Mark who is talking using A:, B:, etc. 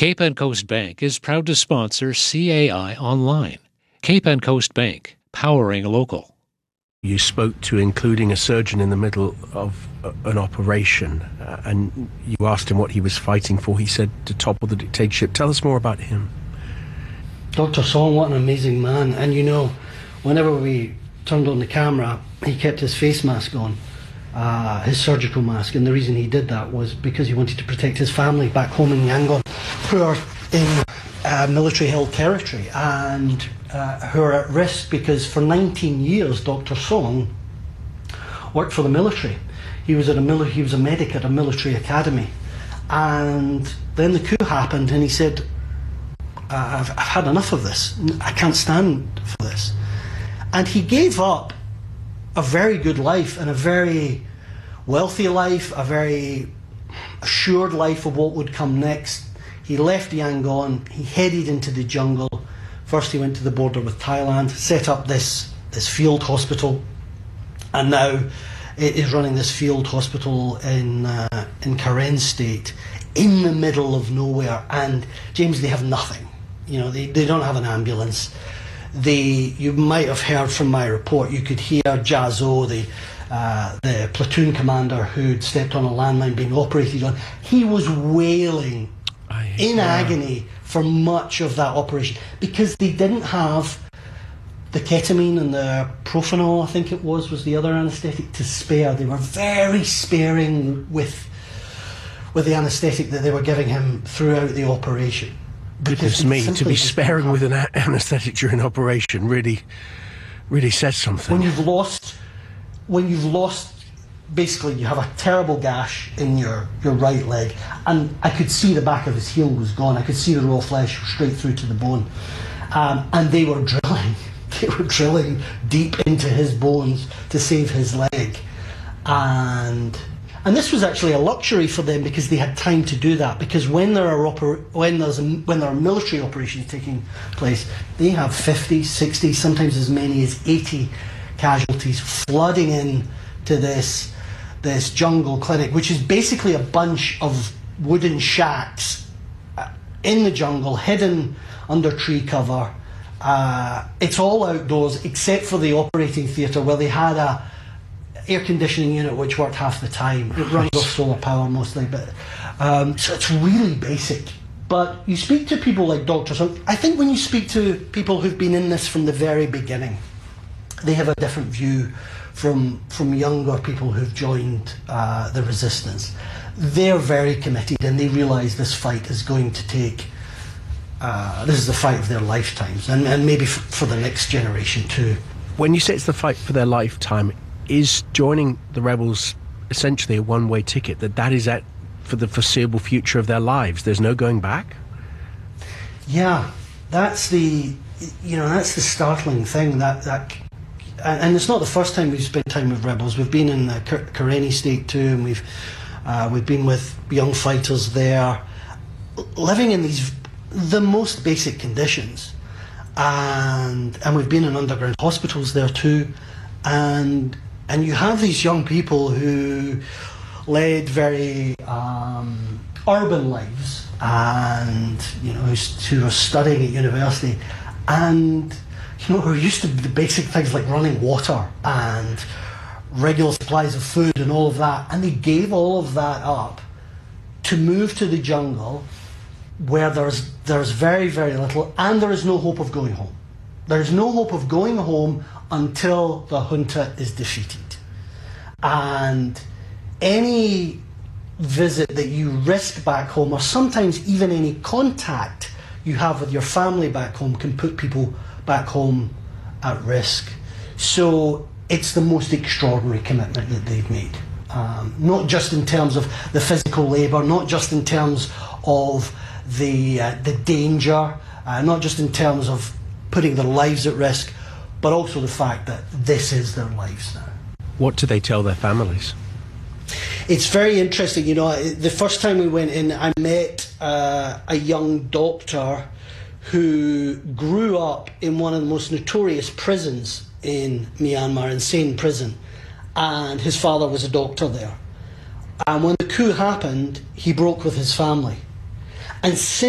A: Cape and Coast Bank is proud to sponsor CAI Online. Cape and Coast Bank, powering local.
B: You spoke to including a surgeon in the middle of an operation, and you asked him what he was fighting for. He said to topple the dictatorship. Tell us more about him.
C: Dr. Song, what an amazing man. And you know, whenever we turned on the camera, he kept his face mask on, his surgical mask, and the reason he did that was because he wanted to protect his family back home in Yangon, who are in military-held territory and who are at risk because for 19 years Dr. Song worked for the military. He was a medic at a military academy, and then the coup happened and he said, I've had enough of this. I can't stand for this. And he gave up a very good life and a very wealthy life, a very assured life of what would come next. He left Yangon, he headed into the jungle. First he went to the border with Thailand, set up this field hospital, and now it is running this field hospital in Karen State, in the middle of nowhere. And James, they have nothing. You know, they don't have an ambulance. You might have heard from my report, you could hear Jazo, the platoon commander who'd stepped on a landmine being operated on. He was wailing in agony for much of that operation because they didn't have the ketamine and the propanol, I think it was the other anaesthetic to spare. They were very sparing with the anaesthetic that they were giving him throughout the operation.
B: Goodness me, to be sparing with an anaesthetic during an operation really says something. When you've lost, basically you have a terrible gash in your right leg, and I could see the back of his heel was gone. I could see the raw flesh straight through to the bone, and they were drilling. They were drilling deep into his bones to save his leg, and this was actually a luxury for them because they had time to do that. Because when there are military operations taking place, they have 50, 60, sometimes as many as 80 casualties flooding in to this jungle clinic, which is basically a bunch of wooden shacks in the jungle, hidden under tree cover. It's all outdoors except for the operating theatre where they had a air conditioning unit which worked half the time. It runs off solar power mostly, but so it's really basic. But you speak to people like Dr. Song. I think when you speak to people who've been in this from the very beginning, they have a different view from younger people who've joined the resistance. They're very committed and they realise this fight is going to take, this is the fight of their lifetimes, and maybe for the next generation too. When you say it's the fight for their lifetime, is joining the rebels essentially a one-way ticket, that is it for the foreseeable future of their lives? There's no going back?
C: Yeah, that's the startling thing, and it's not the first time we've spent time with rebels. We've been in Karenni State too, and we've been with young fighters there, living in the most basic conditions, and we've been in underground hospitals there too, and you have these young people who led very urban lives, and who are studying at university, and who are used to the basic things like running water and regular supplies of food and all of that, and they gave all of that up to move to the jungle where there's very, very little, and there is no hope of going home. There's no hope of going home until the junta is defeated. And any visit that you risk back home, or sometimes even any contact you have with your family back home, can put people back home at risk. So it's the most extraordinary commitment that they've made. Not just in terms of the physical labour, not just in terms of the danger, not just in terms of putting their lives at risk, but also the fact that this is their lives now.
B: What do they tell their families?
C: It's very interesting. The first time we went in, I met a young doctor who grew up in one of the most notorious prisons in Myanmar, insane prison, and his father was a doctor there. And when the coup happened, he broke with his family. And since